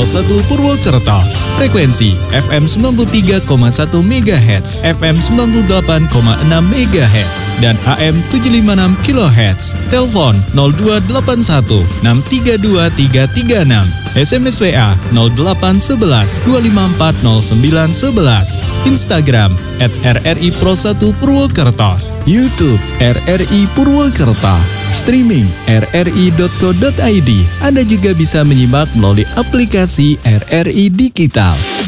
Pro 1 Purwokerto. Frekuensi FM 93,1 MHz, FM 98,6 MHz, dan AM 756 kHz. Telepon 0281 632 336. SMS WA 0811 254 0911. Instagram @RRI Pro 1 Purwokerto. YouTube RRI Purwokerto. Streaming rri.co.id. Anda juga bisa menyimak melalui aplikasi RRI Digital.